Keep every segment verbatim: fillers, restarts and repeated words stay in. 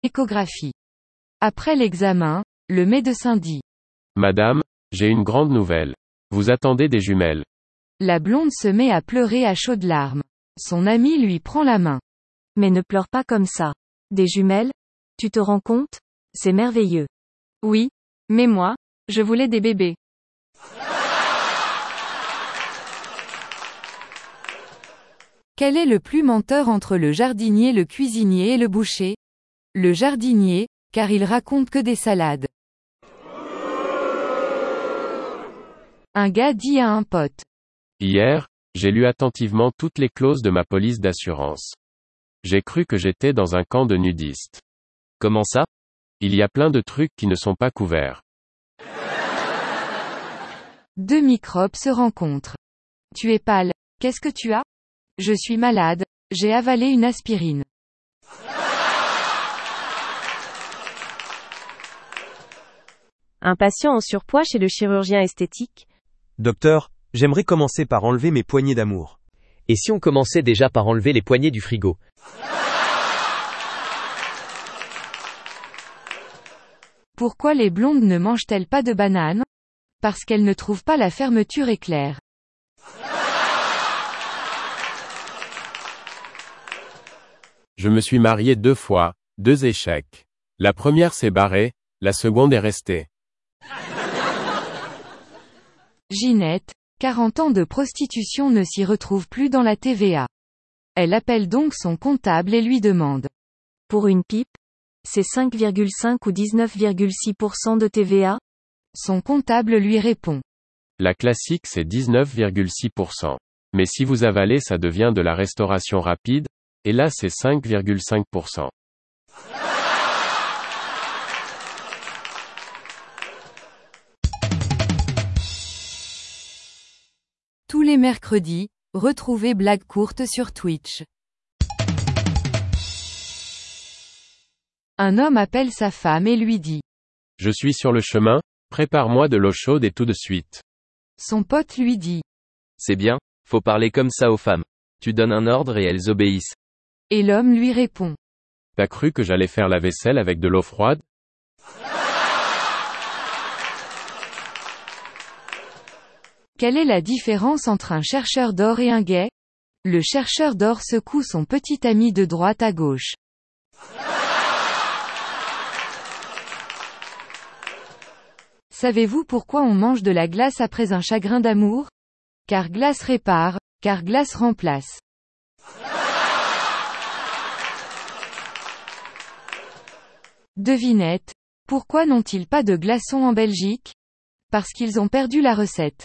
Échographie. Après l'examen, le médecin dit. Madame, j'ai une grande nouvelle. Vous attendez des jumelles. La blonde se met à pleurer à chaudes larmes. Son ami lui prend la main. Mais ne pleure pas comme ça. Des jumelles? Tu te rends compte? C'est merveilleux. Oui, mais moi, je voulais des bébés. Quel est le plus menteur entre le jardinier, le cuisinier et le boucher? Le jardinier, car il raconte que des salades. Un gars dit à un pote. Hier, j'ai lu attentivement toutes les clauses de ma police d'assurance. J'ai cru que j'étais dans un camp de nudistes. Comment ça? Il y a plein de trucs qui ne sont pas couverts. Deux microbes se rencontrent. Tu es pâle. Qu'est-ce que tu as? Je suis malade. J'ai avalé une aspirine. Un patient en surpoids chez le chirurgien esthétique. Docteur, j'aimerais commencer par enlever mes poignées d'amour. Et si on commençait déjà par enlever les poignées du frigo? Pourquoi les blondes ne mangent-elles pas de bananes? Parce qu'elles ne trouvent pas la fermeture éclair. Je me suis marié deux fois, deux échecs. La première s'est barrée, la seconde est restée. Ginette, quarante ans de prostitution ne s'y retrouve plus dans la T V A. Elle appelle donc son comptable et lui demande. Pour une pipe? C'est cinq virgule cinq ou dix-neuf virgule six pour cent de T V A? Son comptable lui répond. La classique c'est dix-neuf virgule six pour cent. Mais si vous avalez ça devient de la restauration rapide, et là c'est cinq virgule cinq pour cent. Tous les mercredis, retrouvez Blague courte sur Twitch. Un homme appelle sa femme et lui dit. Je suis sur le chemin, prépare-moi de l'eau chaude et tout de suite. Son pote lui dit. C'est bien, faut parler comme ça aux femmes. Tu donnes un ordre et elles obéissent. Et l'homme lui répond. T'as cru que j'allais faire la vaisselle avec de l'eau froide? Quelle est la différence entre un chercheur d'or et un gay? Le chercheur d'or secoue son petit ami de droite à gauche. Savez-vous pourquoi on mange de la glace après un chagrin d'amour? Car glace répare, car glace remplace. Devinette, pourquoi n'ont-ils pas de glaçons en Belgique? Parce qu'ils ont perdu la recette.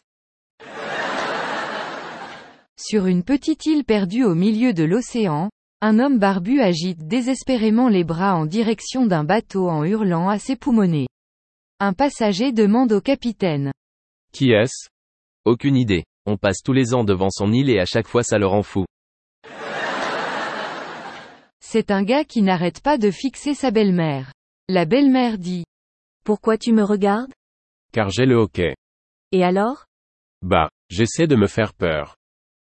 Sur une petite île perdue au milieu de l'océan, un homme barbu agite désespérément les bras en direction d'un bateau en hurlant à ses poumonnets. Un passager demande au capitaine. Qui est-ce? Aucune idée. On passe tous les ans devant son île et à chaque fois ça le rend fou. C'est un gars qui n'arrête pas de fixer sa belle-mère. La belle-mère dit. Pourquoi tu me regardes? Car j'ai le hoquet. Et alors? Bah, j'essaie de me faire peur.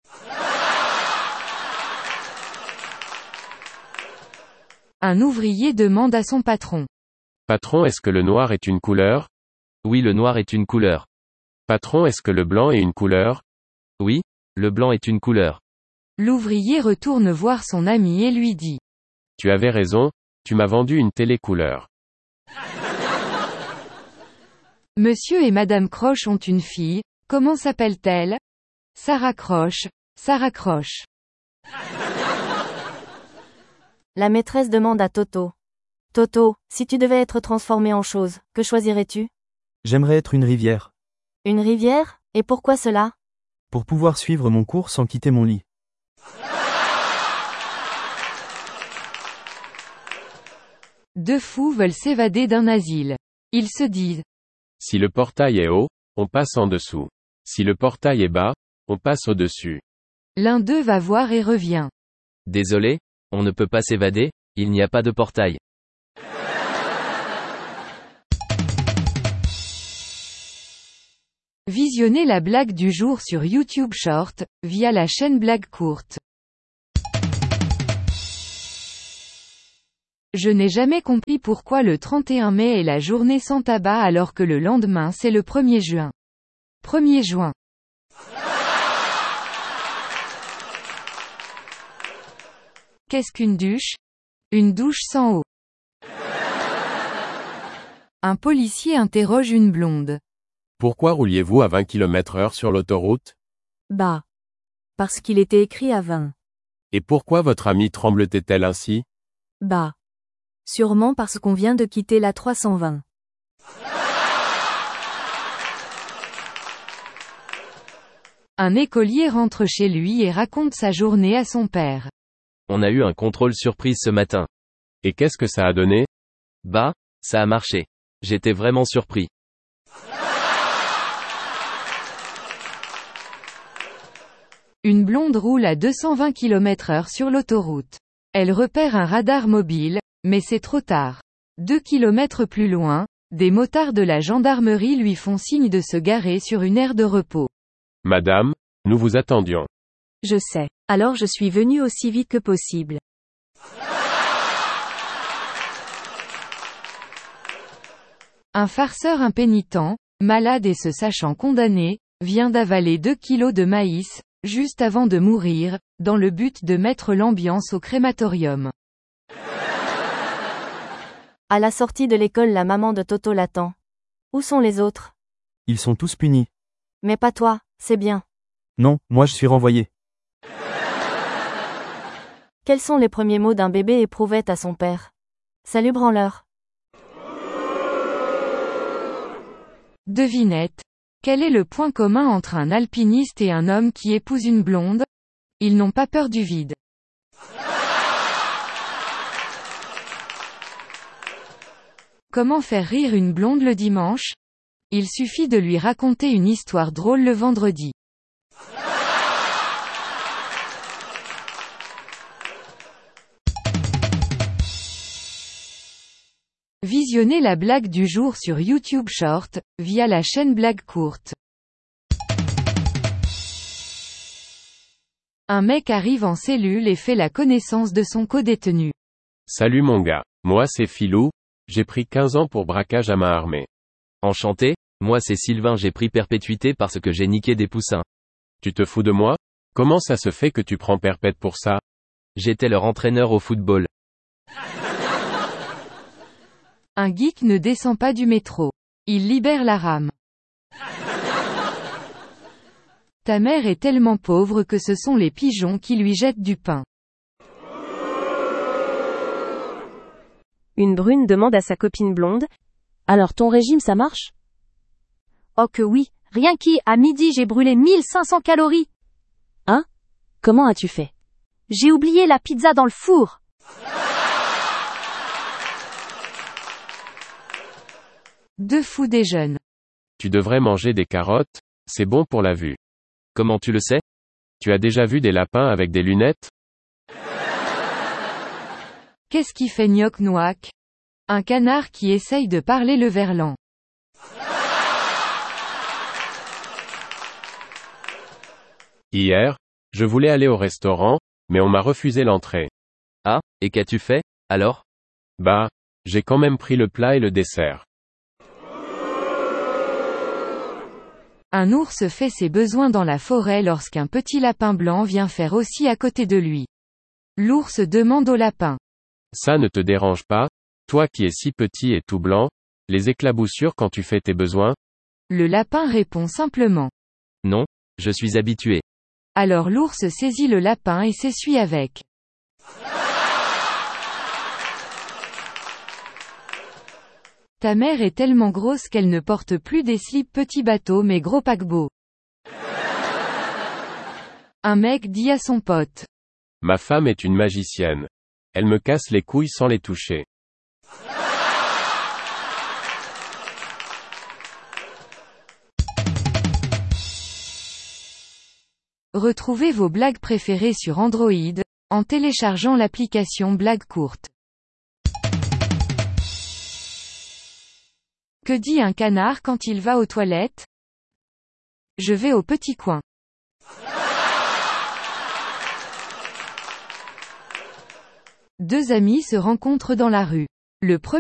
Un ouvrier demande à son patron. Patron, est-ce que le noir est une couleur? Oui, le noir est une couleur. Patron, est-ce que le blanc est une couleur? Oui, le blanc est une couleur. L'ouvrier retourne voir son ami et lui dit. Tu avais raison, tu m'as vendu une télé couleur. Monsieur et Madame Croche ont une fille, comment s'appelle-t-elle? Sarah Croche, Sarah Croche. La maîtresse demande à Toto. Toto, si tu devais être transformé en chose, que choisirais-tu? J'aimerais être une rivière. Une rivière? Et pourquoi cela? Pour pouvoir suivre mon cours sans quitter mon lit. Deux fous veulent s'évader d'un asile. Ils se disent. Si le portail est haut, on passe en dessous. Si le portail est bas, on passe au-dessus. L'un d'eux va voir et revient. Désolé, on ne peut pas s'évader, il n'y a pas de portail. Visionnez la blague du jour sur YouTube Short, via la chaîne Blague courte. Je n'ai jamais compris pourquoi le trente et un mai est la journée sans tabac alors que le lendemain c'est le premier juin. premier juin. Qu'est-ce qu'une douche? Une douche sans eau. Un policier interroge une blonde. Pourquoi rouliez-vous à vingt kilomètres heure sur l'autoroute? Bah. Parce qu'il était écrit à vingt. Et pourquoi votre amie tremblotait-elle ainsi? Bah. Sûrement parce qu'on vient de quitter la trois cent vingt. Un écolier rentre chez lui et raconte sa journée à son père. On a eu un contrôle surprise ce matin. Et qu'est-ce que ça a donné? Bah, ça a marché. J'étais vraiment surpris. Une blonde roule à deux cent vingt kilomètres heure sur l'autoroute. Elle repère un radar mobile, mais c'est trop tard. Deux kilomètres plus loin, des motards de la gendarmerie lui font signe de se garer sur une aire de repos. Madame, nous vous attendions. Je sais. Alors je suis venu aussi vite que possible. Un farceur impénitent, malade et se sachant condamné, vient d'avaler deux kilos de maïs, juste avant de mourir, dans le but de mettre l'ambiance au crématorium. À la sortie de l'école, la maman de Toto l'attend. Où sont les autres? Ils sont tous punis. Mais pas toi, c'est bien. Non, moi je suis renvoyé. Quels sont les premiers mots d'un bébé éprouvette à son père? Salut branleur. Devinette. Quel est le point commun entre un alpiniste et un homme qui épouse une blonde? Ils n'ont pas peur du vide. Comment faire rire une blonde le dimanche? Il suffit de lui raconter une histoire drôle le vendredi. Visionnez la blague du jour sur YouTube Short, via la chaîne Blague Courte. Un mec arrive en cellule et fait la connaissance de son co-détenu. Salut mon gars, moi c'est Philou, j'ai pris quinze ans pour braquage à main armée. Enchanté, moi c'est Sylvain, j'ai pris perpétuité parce que j'ai niqué des poussins. Tu te fous de moi? Comment ça se fait que tu prends perpète pour ça? J'étais leur entraîneur au football. Un geek ne descend pas du métro. Il libère la rame. Ta mère est tellement pauvre que ce sont les pigeons qui lui jettent du pain. Une brune demande à sa copine blonde. Alors ton régime ça marche? Oh que oui, rien qu'à à midi j'ai brûlé mille cinq cents calories. Hein? Comment as-tu fait? J'ai oublié la pizza dans le four. Deux fous déjeunent. Tu devrais manger des carottes, c'est bon pour la vue. Comment tu le sais? Tu as déjà vu des lapins avec des lunettes? Qu'est-ce qui fait gnoc nouac? Un canard qui essaye de parler le verlan. Hier, je voulais aller au restaurant, mais on m'a refusé l'entrée. Ah, et qu'as-tu fait, alors? Bah, j'ai quand même pris le plat et le dessert. Un ours fait ses besoins dans la forêt lorsqu'un petit lapin blanc vient faire aussi à côté de lui. L'ours demande au lapin. Ça ne te dérange pas, toi qui es si petit et tout blanc, les éclaboussures quand tu fais tes besoins? Le lapin répond simplement. Non, je suis habitué. Alors l'ours saisit le lapin et s'essuie avec. Ta mère est tellement grosse qu'elle ne porte plus des slips petit bateau mais gros paquebot. Un mec dit à son pote. Ma femme est une magicienne. Elle me casse les couilles sans les toucher. Retrouvez vos blagues préférées sur Android, en téléchargeant l'application Blague Courte. Que dit un canard quand il va aux toilettes? Je vais au petit coin. Deux amis se rencontrent dans la rue. Le premier